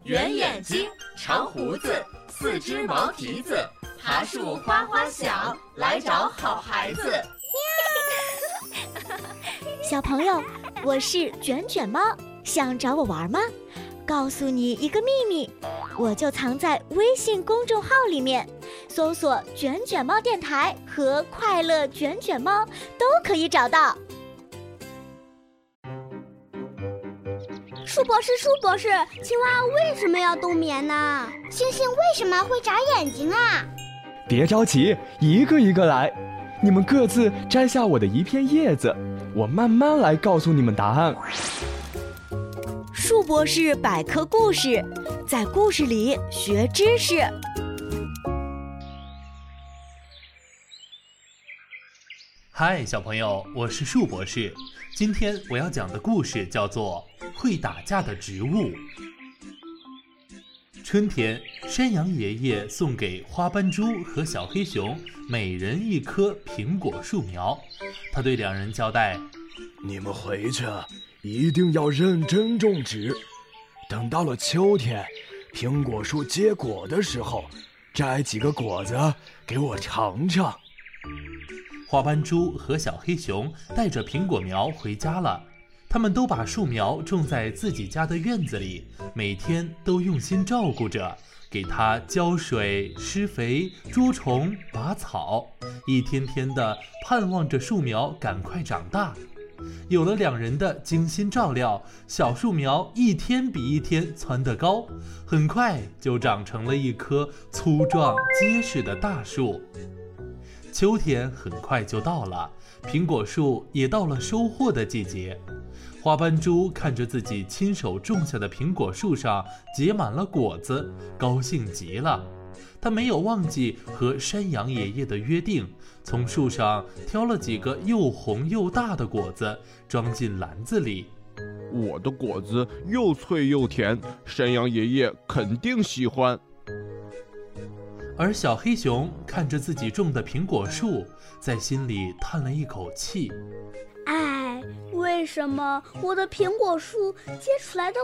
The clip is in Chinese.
圆眼睛，长胡子，四只毛蹄子，爬树哗哗响，来找好孩子。 小朋友，我是卷卷猫，想找我玩吗？告诉你一个秘密，我就藏在微信公众号里面，搜索卷卷猫电台和快乐卷卷猫都可以找到。 树博士，青蛙为什么要冬眠呢？ 星星为什么会眨眼睛啊？ 别着急，一个一个来，你们各自摘下我的一片叶子，我慢慢来告诉你们答案。 树博士百科故事，在故事里学知识。 嗨，小朋友，我是树博士。今天我要讲的故事叫做《会打架的植物》。春天，山羊爷爷送给花斑猪和小黑熊每人一棵苹果树苗。他对两人交代： 你们回去一定要认真种植，等到了秋天，苹果树结果的时候，摘几个果子给我尝尝。 花斑猪和小黑熊带着苹果苗回家了，他们都把树苗种在自己家的院子里，每天都用心照顾着，给它浇水、施肥、捉虫、拔草，一天天的盼望着树苗赶快长大。有了两人的精心照料，小树苗一天比一天蹿得高，很快就长成了一棵粗壮结实的大树。秋天很快就到了，苹果树也到了收获的季节。花斑猪看着自己亲手种下的苹果树上结满了果子，高兴极了。他没有忘记和山羊爷爷的约定，从树上挑了几个又红又大的果子，装进篮子里。 我的果子又脆又甜，山羊爷爷肯定喜欢。 而小黑熊看着自己种的苹果树，在心里叹了一口气： 哎，为什么我的苹果树结出来的